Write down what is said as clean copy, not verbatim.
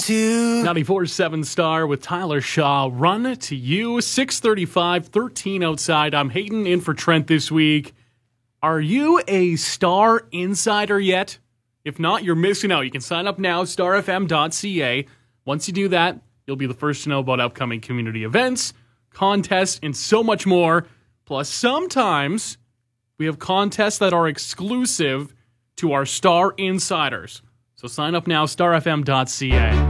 to 94.7 Star with Tyler Shaw. Run to you. 6:35, 13 outside. I'm Hayden in for Trent this week. Are you a Star Insider yet? If not, you're missing out. You can sign up now, starfm.ca. Once you do that, you'll be the first to know about upcoming community events, contests, and so much more. Plus, sometimes we have contests that are exclusive to our Star Insiders. So sign up now, starfm.ca.